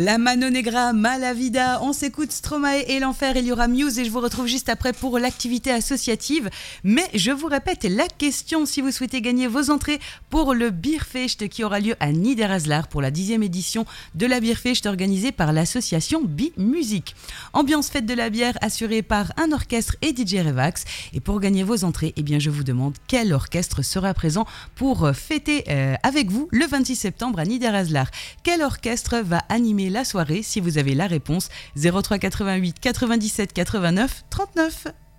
La Mano Negra, Malavida, on s'écoute Stromae et l'Enfer, il y aura Muse et je vous retrouve juste après pour l'activité associative. Mais je vous répète la question si vous souhaitez gagner vos entrées pour le Bierfeest qui aura lieu à Niederhaslar pour la 10e édition de la Bierfeest organisée par l'association Bi-Musique. Ambiance fête de la bière assurée par un orchestre et DJ Revax. Et pour gagner vos entrées, eh bien je vous demande quel orchestre sera présent pour fêter avec vous le 26 septembre à Niederhaslar. Quel orchestre va animer la soirée? Si vous avez la réponse, 03 88 97 89 39.